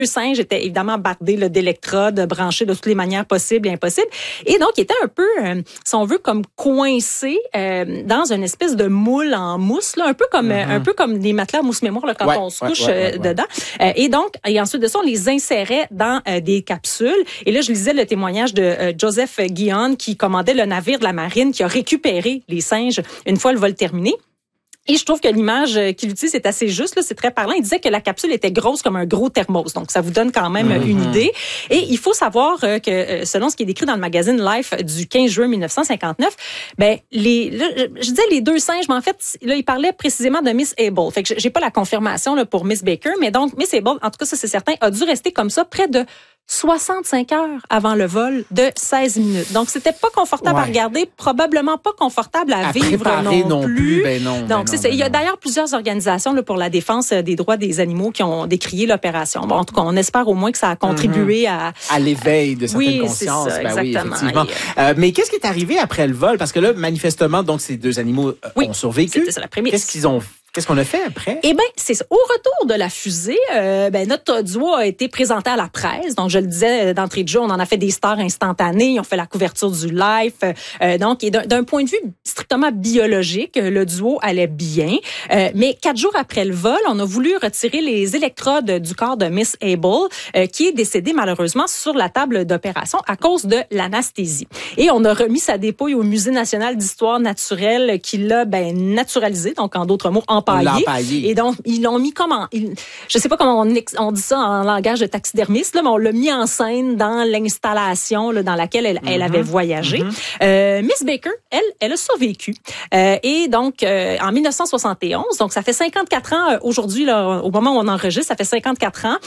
singes étaient évidemment bardés là, d'électrodes, branchés de toutes les manières possibles et impossibles. Et donc, ils étaient un peu, si on veut, comme coincés dans une espèce de moule en mousse, là, un peu comme des matelas mousse-mémoire là, quand on se couche dedans. Et donc, ensuite de ça, on les insérait dans des capsules. Et là, je lisais le témoignage de Joseph Guion, qui commandait le navire de la marine, qui a récupéré les singes une fois le vol terminé. Et je trouve que l'image qu'il utilise est assez juste, là, c'est très parlant. Il disait que la capsule était grosse comme un gros thermos. Donc, ça vous donne quand même une idée. Et il faut savoir que, selon ce qui est décrit dans le magazine Life du 15 juin 1959, je disais les deux singes, mais en fait, là, il parlait précisément de Miss Able. Fait que j'ai pas la confirmation là, pour Miss Baker, mais donc, Miss Able, en tout cas, ça, c'est certain, a dû rester comme ça près de 65 heures avant le vol de 16 minutes. Donc, c'était pas confortable à regarder, probablement pas confortable à vivre non plus. Donc, c'est ça. Il y a d'ailleurs plusieurs organisations là, pour la défense des droits des animaux qui ont décrié l'opération. Bon, en tout cas, on espère au moins que ça a contribué à l'éveil de certaines consciences. C'est ça, exactement. Oui, effectivement. Mais qu'est-ce qui est arrivé après le vol? Parce que là, manifestement, donc, ces deux animaux ont survécu. C'était ça, la prémisse. Qu'est-ce qu'on a fait après? Eh ben, c'est ça. Au retour de la fusée, notre duo a été présenté à la presse. Donc, je le disais d'entrée de jeu, on en a fait des stars instantanées. Ils ont fait la couverture du live. Donc, et d'un point de vue strictement biologique, le duo allait bien. Mais 4 jours après le vol, on a voulu retirer les électrodes du corps de Miss Able, qui est décédée malheureusement sur la table d'opération à cause de l'anesthésie. Et on a remis sa dépouille au Musée national d'histoire naturelle qui l'a naturalisé. Donc, en d'autres mots, empaillé. Et donc, ils l'ont mis je sais pas comment on dit ça en langage de taxidermiste, là, mais on l'a mis en scène dans l'installation là, dans laquelle elle avait voyagé. Miss Baker, elle a survécu. Et donc, en 1971, donc ça fait 54 ans aujourd'hui, là, au moment où on enregistre, ça fait 54 ans.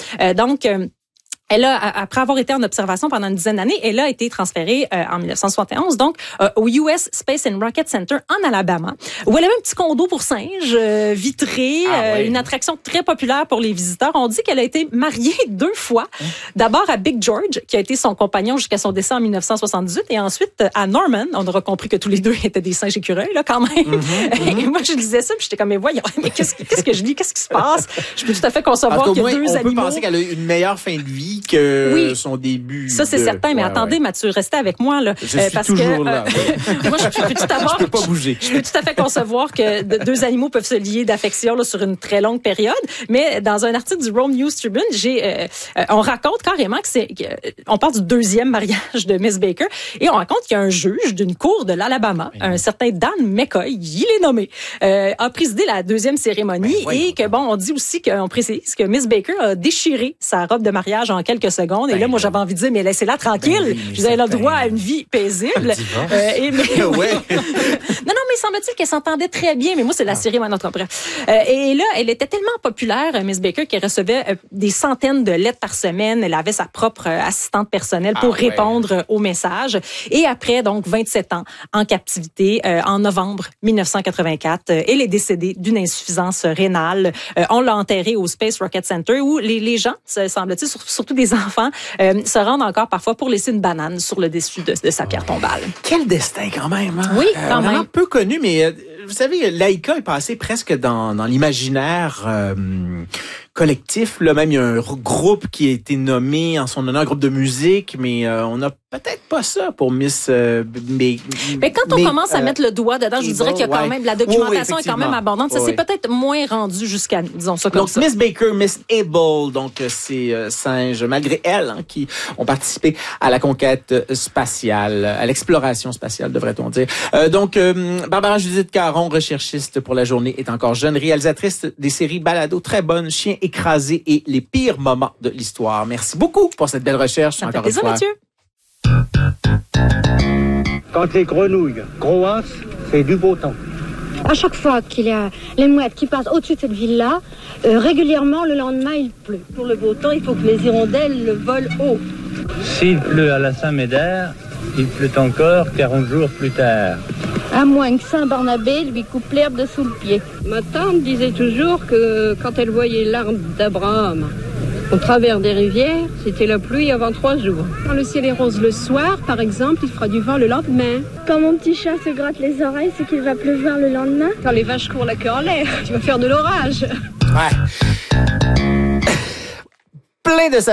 Elle a, après avoir été en observation pendant une dizaine d'années, elle a été transférée en 1971, donc au US Space and Rocket Center en Alabama, où elle avait un petit condo pour singes vitré, une attraction très populaire pour les visiteurs. On dit qu'elle a été mariée 2 fois. D'abord à Big George, qui a été son compagnon jusqu'à son décès en 1978, et ensuite à Norman. On aura compris que tous les deux étaient des singes écureuils, là, quand même. Et moi, je lisais ça, puis j'étais comme, mais voyons, mais qu'est-ce que je lis? Qu'est-ce qui se passe? Je peux tout à fait concevoir qu'il y a deux animaux. On peut penser qu'elle a eu une meilleure fin de vie que son début. Ça, c'est certain. Mais attendez, Mathieu, restez avec moi, là. Je suis toujours là. Moi, je peux pas bouger. Je peux tout à fait concevoir que 2 animaux peuvent se lier d'affection là, sur une très longue période. Mais dans un article du Rome News Tribune, on raconte carrément on parle du 2e mariage de Miss Baker, et on raconte qu'il y a un juge d'une cour de l'Alabama, un certain Dan McCoy, il est nommé, a présidé la 2e cérémonie, et que on dit aussi qu'on précise que Miss Baker a déchiré sa robe de mariage en quelques secondes. Et là, moi, j'avais envie de dire, mais laissez-la tranquille. Vous avez le droit à une vie paisible. Non, mais semble-t-il qu'elle s'entendait très bien. Mais moi, c'est la cérémonie, notre bref. Et là, elle était tellement populaire, Miss Baker, qu'elle recevait des centaines de lettres par semaine. Elle avait sa propre assistante personnelle pour répondre aux messages. Et après, donc, 27 ans en captivité, en novembre 1984, elle est décédée d'une insuffisance rénale. On l'a enterrée au Space Rocket Center, où les gens, semble-t-il, surtout des enfants, se rendent encore parfois pour laisser une banane sur le dessus de sa pierre tombale. Quel destin quand même, hein? Oui, quand même. Vraiment peu connu, mais vous savez, Laika est passé presque dans l'imaginaire collectif. Là, même, il y a un groupe qui a été nommé en son honneur, un groupe de musique, mais on n'a peut-être pas ça pour Miss... mais quand on commence à mettre le doigt dedans, je vous dirais qu'il y a quand même... La documentation est quand même abondante. Ça s'est peut-être moins rendu jusqu'à nous, disons ça comme ça. Donc, Miss Baker, Miss Able, donc ces singes, malgré elles, qui ont participé à la conquête spatiale, à l'exploration spatiale, devrait-on dire. Donc, Barbara Judith Caron, recherchiste pour la journée, est encore jeune, réalisatrice des séries Balado très bonnes, Chien écrasé et les pires moments de l'histoire. Merci beaucoup pour cette belle recherche. Ça fait plaisir, Mathieu. Quand les grenouilles grossent, c'est du beau temps. À chaque fois qu'il y a les mouettes qui passent au-desessus de cette ville-là, régulièrement, le lendemain, il pleut. Pour le beau temps, il faut que les hirondelles volent haut. S'il pleut à la Saint-Médard, il pleut encore 40 jours plus tard. À moins que Saint-Barnabé lui coupe l'herbe de sous le pied. Ma tante disait toujours que quand elle voyait l'arbre d'Abraham au travers des rivières, c'était la pluie avant 3 jours. Quand le ciel est rose le soir, par exemple, il fera du vent le lendemain. Quand mon petit chat se gratte les oreilles, c'est qu'il va pleuvoir le lendemain. Quand les vaches courent la queue en l'air, tu vas faire de l'orage. Ouais. plein de